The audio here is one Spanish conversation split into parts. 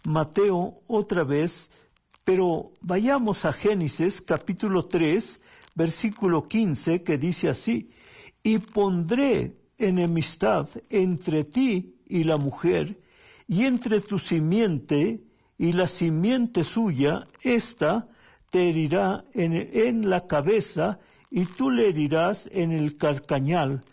Mateo otra vez, pero vayamos a Génesis capítulo 3, versículo 15, que dice así: y pondré enemistad entre ti y la mujer, y entre tu simiente y la simiente suya. Ésta te herirá en la cabeza, y tú le herirás en el calcañal.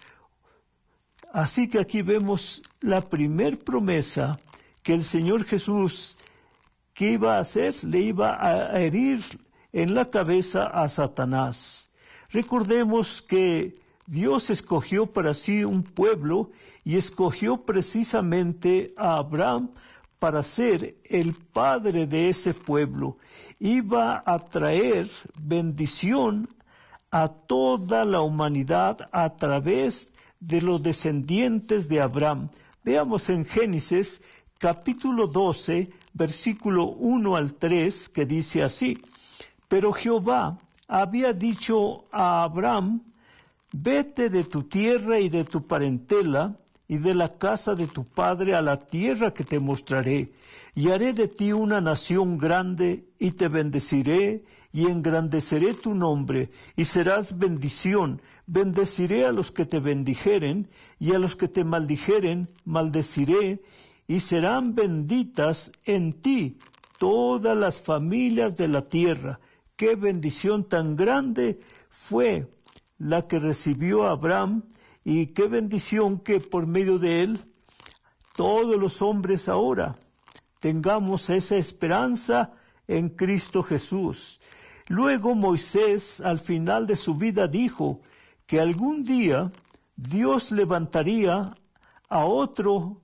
Así que aquí vemos la primer promesa que el Señor Jesús, ¿qué iba a hacer? Le iba a herir en la cabeza a Satanás. Recordemos que Dios escogió para sí un pueblo y escogió precisamente a Abraham para ser el padre de ese pueblo. Iba a traer bendición a toda la humanidad a través de los descendientes de Abraham. Veamos en Génesis capítulo 12, versículo 1 al 3, que dice así: pero Jehová había dicho a Abraham: vete de tu tierra y de tu parentela y de la casa de tu padre a la tierra que te mostraré, y haré de ti una nación grande, y te bendeciré, y engrandeceré tu nombre, y serás bendición. Bendeciré a los que te bendijeren, y a los que te maldijeren maldeciré, y serán benditas en ti todas las familias de la tierra. Qué bendición tan grande fue la que recibió Abraham, y qué bendición que por medio de él todos los hombres ahora tengamos esa esperanza en Cristo Jesús. Luego Moisés, al final de su vida, dijo que algún día Dios levantaría a otro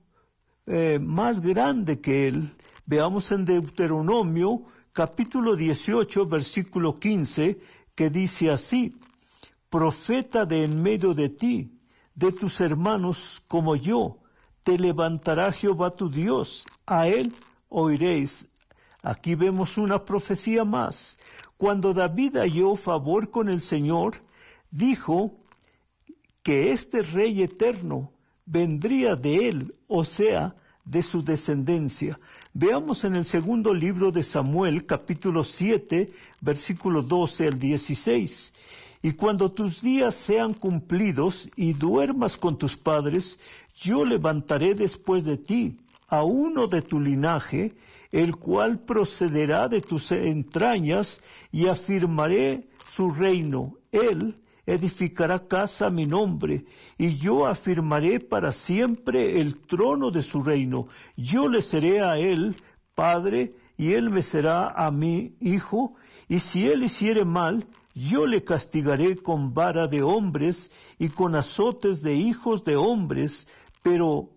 más grande que él. Veamos en Deuteronomio capítulo 18, versículo 15, que dice así: profeta de en medio de ti, de tus hermanos como yo, te levantará Jehová tu Dios, a él oiréis. Aquí vemos una profecía más. Cuando David halló favor con el Señor, dijo que este Rey eterno vendría de él, o sea, de su descendencia. Veamos en el segundo libro de Samuel, capítulo 7, versículo 12 al 16. Y cuando tus días sean cumplidos y duermas con tus padres, yo levantaré después de ti a uno de tu linaje, el cual procederá de tus entrañas, y afirmaré su reino. Él edificará casa a mi nombre, y yo afirmaré para siempre el trono de su reino. Yo le seré a él padre, y él me será a mí hijo, y si él hiciere mal, yo le castigaré con vara de hombres y con azotes de hijos de hombres, pero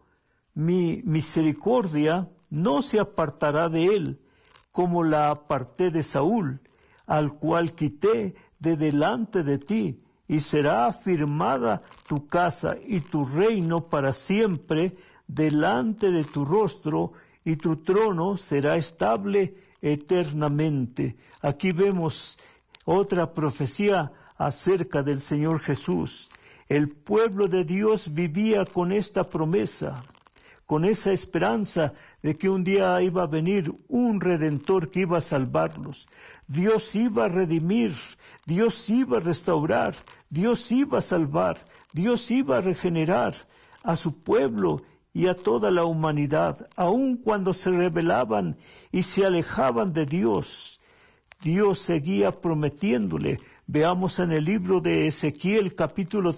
mi misericordia no se apartará de él, como la aparté de Saúl, al cual quité de delante de ti, y será afirmada tu casa y tu reino para siempre delante de tu rostro, y tu trono será estable eternamente. Aquí vemos otra profecía acerca del Señor Jesús. El pueblo de Dios vivía con esta promesa, con esa esperanza de que un día iba a venir un Redentor que iba a salvarlos. Dios iba a redimir, Dios iba a restaurar, Dios iba a salvar, Dios iba a regenerar a su pueblo y a toda la humanidad, aun cuando se rebelaban y se alejaban de Dios. Dios seguía prometiéndole. Veamos en el libro de Ezequiel capítulo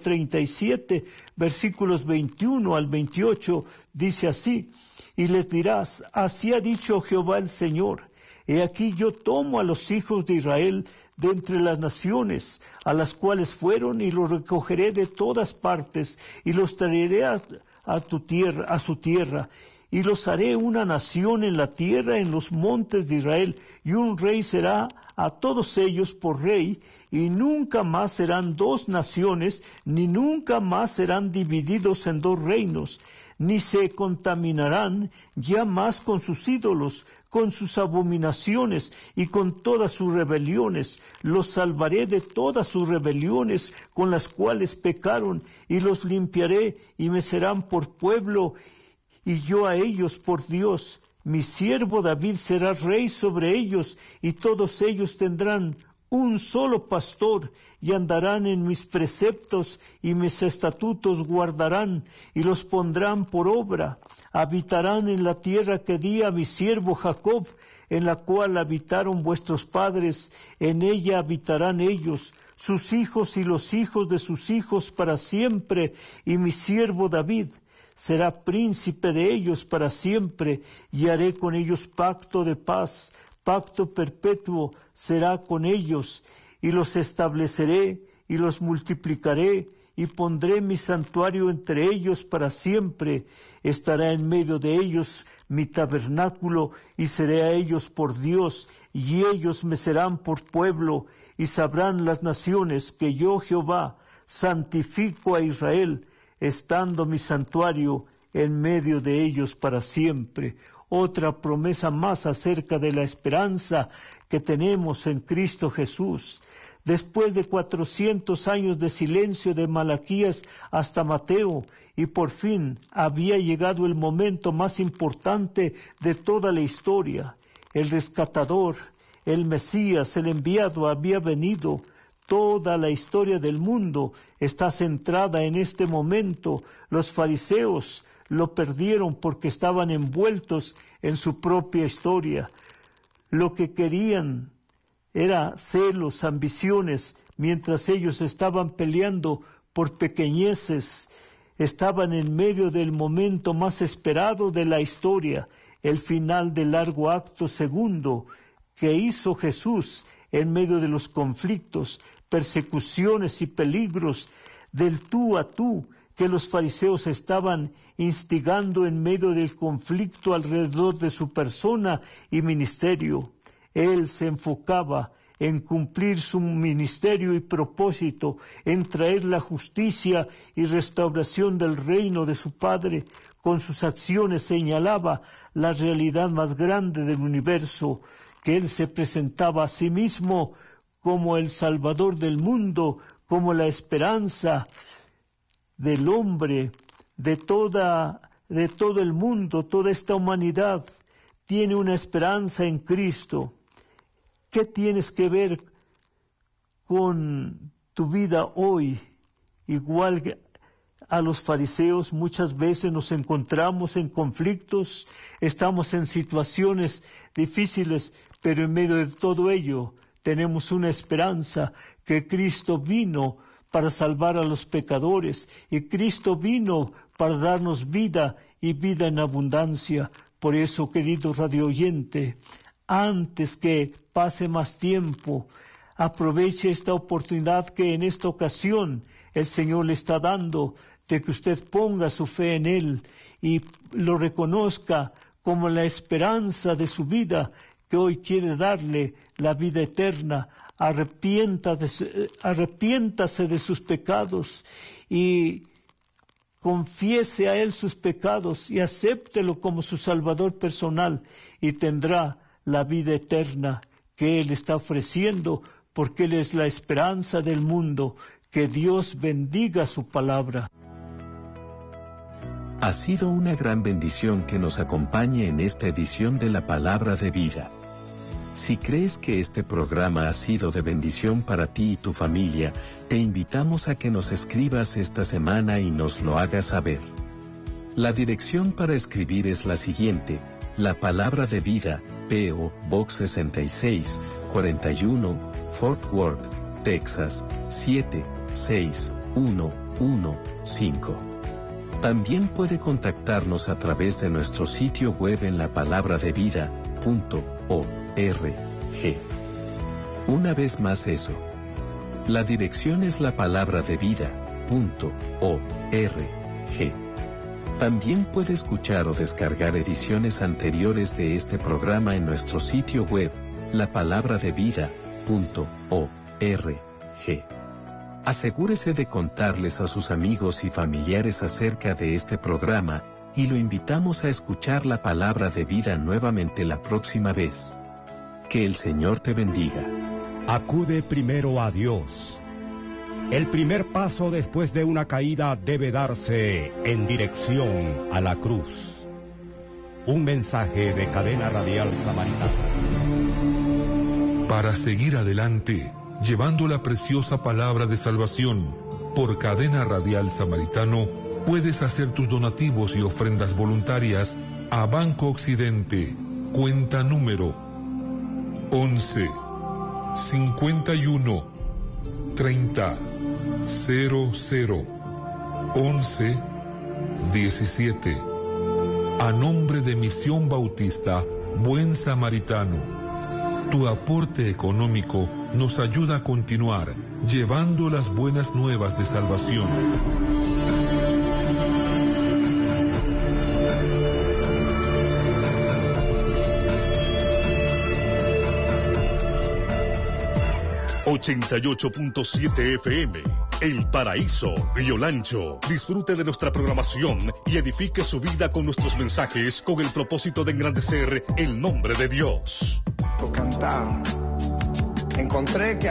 37, versículos 21 al 28, dice así: y les dirás, así ha dicho Jehová el Señor, he aquí yo tomo a los hijos de Israel de entre las naciones a las cuales fueron, y los recogeré de todas partes, y los traeré a su tierra, y los haré una nación en la tierra, en los montes de Israel, y un rey será a todos ellos por rey, y nunca más serán dos naciones, ni nunca más serán divididos en dos reinos, ni se contaminarán ya más con sus ídolos, con sus abominaciones y con todas sus rebeliones. Los salvaré de todas sus rebeliones con las cuales pecaron, y los limpiaré, y me serán por pueblo, y yo a ellos por Dios. mi siervo David será rey sobre ellos, y todos ellos tendrán un solo pastor, y andarán en mis preceptos, y mis estatutos guardarán, y los pondrán por obra. Habitarán en la tierra que di a mi siervo Jacob, en la cual habitaron vuestros padres, en ella habitarán ellos, sus hijos y los hijos de sus hijos para siempre, y mi siervo David será príncipe de ellos para siempre, y haré con ellos pacto de paz, pacto perpetuo será con ellos, y los estableceré, y los multiplicaré, y pondré mi santuario entre ellos para siempre. Estará en medio de ellos mi tabernáculo, y seré a ellos por Dios, y ellos me serán por pueblo, y sabrán las naciones que yo, Jehová, santifico a Israel, estando mi santuario en medio de ellos para siempre. Otra promesa más acerca de la esperanza que tenemos en Cristo Jesús. Después de 400 años de silencio de Malaquías hasta Mateo, y por fin había llegado el momento más importante de toda la historia. El rescatador, el Mesías, el enviado, había venido. Toda la historia del mundo está centrada en este momento. Los fariseos lo perdieron porque estaban envueltos en su propia historia. Lo que querían era celos, ambiciones, mientras ellos estaban peleando por pequeñeces. Estaban en medio del momento más esperado de la historia, el final del largo acto segundo que hizo Jesús en medio de los conflictos, persecuciones y peligros del tú a tú que los fariseos estaban instigando en medio del conflicto alrededor de su persona y ministerio. Él se enfocaba en cumplir su ministerio y propósito, en traer la justicia y restauración del reino de su Padre. Con sus acciones señalaba la realidad más grande del universo, que Él se presentaba a sí mismo como el Salvador del mundo, como la esperanza del hombre, de todo el mundo. Toda esta humanidad tiene una esperanza en Cristo. ¿Qué tienes que ver con tu vida hoy? Igual que a los fariseos, muchas veces nos encontramos en conflictos, estamos en situaciones difíciles, pero en medio de todo ello tenemos una esperanza, que Cristo vino para salvar a los pecadores, y Cristo vino para darnos vida y vida en abundancia. Por eso, querido radio oyente, antes que pase más tiempo, aproveche esta oportunidad que en esta ocasión el Señor le está dando, de que usted ponga su fe en Él y lo reconozca como la esperanza de su vida, que hoy quiere darle la vida eterna. Arrepiéntase de sus pecados y confiese a Él sus pecados y acéptelo como su Salvador personal, y tendrá la vida eterna que Él está ofreciendo, porque Él es la esperanza del mundo. Que Dios bendiga su palabra. Ha sido una gran bendición que nos acompañe en esta edición de la Palabra de Vida. Si crees que este programa ha sido de bendición para ti y tu familia, te invitamos a que nos escribas esta semana y nos lo hagas saber. La dirección para escribir es la siguiente: La Palabra de Vida, P.O. Box 66, 41, Fort Worth, Texas, 76115. También puede contactarnos a través de nuestro sitio web en lapalabradevida.org. Una vez más eso. La dirección es lapalabradevida.org. También puede escuchar o descargar ediciones anteriores de este programa en nuestro sitio web, lapalabradevida.org. Asegúrese de contarles a sus amigos y familiares acerca de este programa, y lo invitamos a escuchar la Palabra de Vida nuevamente la próxima vez. Que el Señor te bendiga. Acude primero a Dios. El primer paso después de una caída debe darse en dirección a la cruz. Un mensaje de Cadena Radial Samaritano. Para seguir adelante, llevando la preciosa palabra de salvación, por Cadena Radial Samaritano, puedes hacer tus donativos y ofrendas voluntarias a Banco Occidente, cuenta número 11 51 30 00 11 17. A nombre de Misión Bautista Buen Samaritano, tu aporte económico nos ayuda a continuar llevando las buenas nuevas de salvación. ...88.7 FM... El Paraíso, Río Lancho. Disfrute de nuestra programación y edifique su vida con nuestros mensajes con el propósito de engrandecer el nombre de Dios. Cantar. Encontré que